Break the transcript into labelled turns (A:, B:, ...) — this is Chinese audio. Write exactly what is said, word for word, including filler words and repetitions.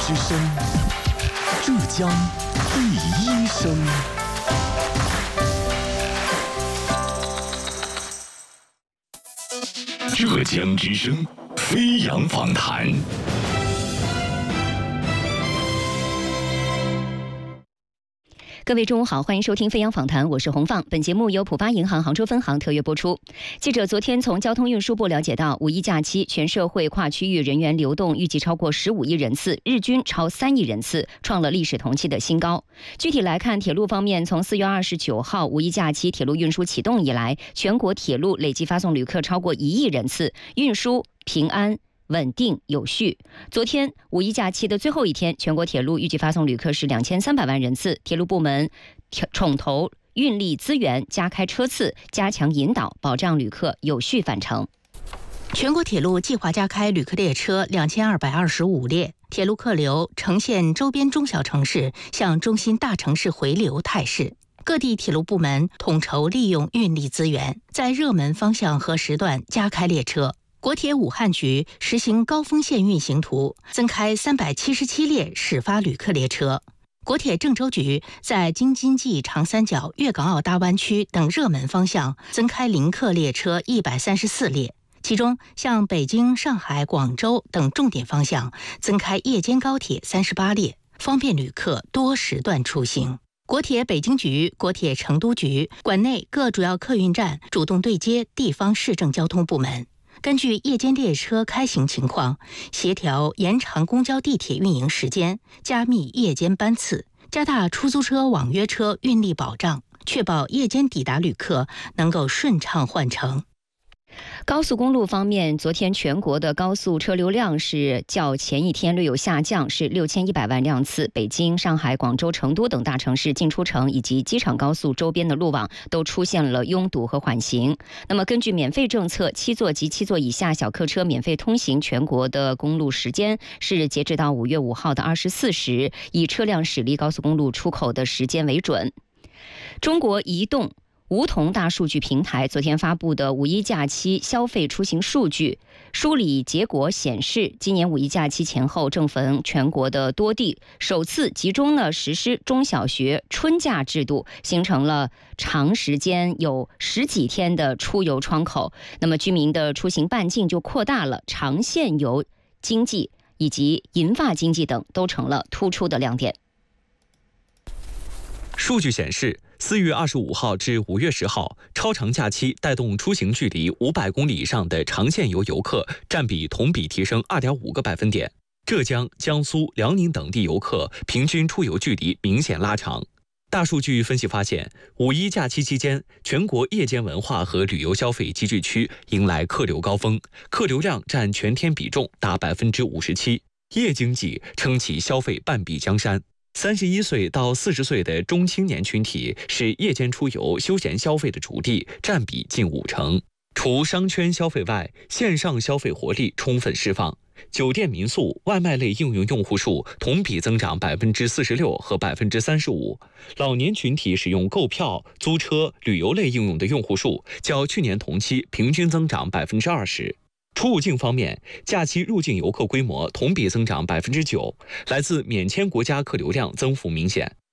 A: 之声，浙江第一声。浙江之声，飞扬访谈。
B: 各位中午好，欢迎收听飞扬访谈，我是洪放。本节目由浦发银行杭州分行特约播出。记者昨天从交通运输部了解到，五一假期全社会跨区域人员流动预计超过十五亿人次，日均超三亿人次，创了历史同期的新高。具体来看，铁路方面，从四月二十九号五一假期铁路运输启动以来，全国铁路累计发送旅客超过一亿人次，运输平安稳定有序。昨天五一假期的最后一天，全国铁路预计发送旅客是两千三百万人次。铁路部门统筹运力资源，加开车次，加强引导，保障旅客有序返程。
C: 全国铁路计划加开旅客列车两千二百二十五列，铁路客流呈现周边中小城市向中心大城市回流态势。各地铁路部门统筹利用运力资源，在热门方向和时段加开列车。国铁武汉局实行高峰线运行图，增开三百七十七列始发旅客列车。国铁郑州局在京津冀长三角、粤港澳大湾区等热门方向增开临客列车一百三十四列，其中向北京、上海、广州等重点方向增开夜间高铁三十八列，方便旅客多时段出行。国铁北京局、国铁成都局管内各主要客运站主动对接地方市政交通部门，根据夜间列车开行情况，协调延长公交地铁运营时间，加密夜间班次，加大出租车网约车运力保障，确保夜间抵达旅客能够顺畅换乘。
B: 高速公路方面，昨天全国的高速车流量是较前一天略有下降，是六千一百万辆次。北京、上海、广州、成都等大城市进出城以及机场高速周边的路网都出现了拥堵和缓行。那么根据免费政策，七座及七座以下小客车免费通行全国的公路时间是截止到五月五号的二十四时，以车辆驶离高速公路出口的时间为准。中国移动梧桐大数据平台昨天发布的五一假期消费出行数据梳理结果显示，今年五一假期前后，正逢全国的多地首次集中了实施中小学春假制度，形成了长时间有十几天的出游窗口。那么居民的出行半径就扩大了，长线游经济以及银发经济等都成了突出的亮点。
D: 数据显示，四月二十五号至五月十号，超长假期带动出行距离五百公里以上的长线游游客占比同比提升二点五个百分点。浙江、江苏、辽宁等地游客平均出游距离明显拉长。大数据分析发现，五一假期期间，全国夜间文化和旅游消费集聚区迎来客流高峰，客流量占全天比重达百分之五十七，夜经济撑起消费半壁江山。三十一岁到四十岁的中青年群体是夜间出游休闲消费的主力，占比近五成。除商圈消费外，线上消费活力充分释放。酒店、民宿、外卖类应用用户数同比增长百分之四十六和百分之三十五。老年群体使用购票、租车、旅游类应用的用户数较去年同期平均增长百分之二十。出入境方面，假期入境游客规模同比增长百分之九，来自免签国家客流量增幅明显。